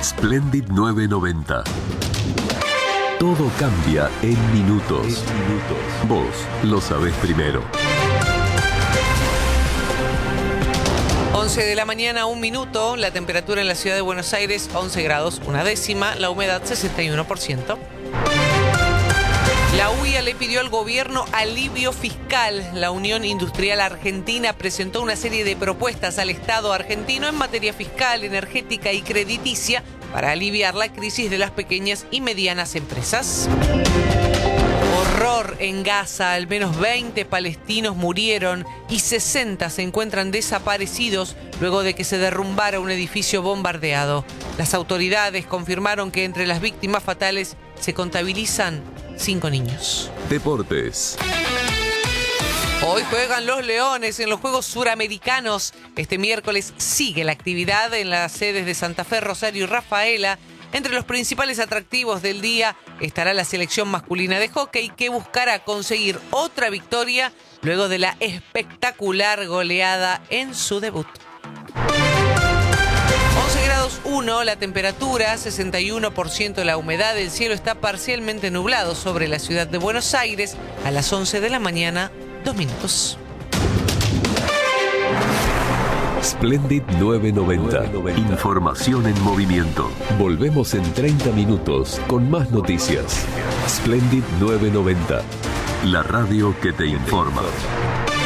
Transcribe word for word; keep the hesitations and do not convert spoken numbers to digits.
Splendid nueve noventa. Todo cambia en minutos. En minutos. Vos lo sabés primero. once de la mañana, un minuto. La temperatura en la ciudad de Buenos Aires, once grados, una décima. La humedad, sesenta y uno por ciento. La U I A le pidió al gobierno alivio fiscal. La Unión Industrial Argentina presentó una serie de propuestas al Estado argentino en materia fiscal, energética y crediticia para aliviar la crisis de las pequeñas y medianas empresas. Horror en Gaza. Al menos veinte palestinos murieron y sesenta se encuentran desaparecidos luego de que se derrumbara un edificio bombardeado. Las autoridades confirmaron que entre las víctimas fatales se contabilizan cinco niños. Deportes. Hoy juegan los Leones en los Juegos Suramericanos. Este miércoles sigue la actividad en las sedes de Santa Fe, Rosario y Rafaela. Entre los principales atractivos del día estará la selección masculina de hockey, que buscará conseguir otra victoria luego de la espectacular goleada en su debut. once grados uno, la temperatura, sesenta y uno por ciento la humedad. El cielo está parcialmente nublado sobre la ciudad de Buenos Aires. A las once de la mañana, dos minutos. Splendid nueve noventa. Información en movimiento. Volvemos en treinta minutos con más noticias. Splendid nueve noventa. La radio que te informa.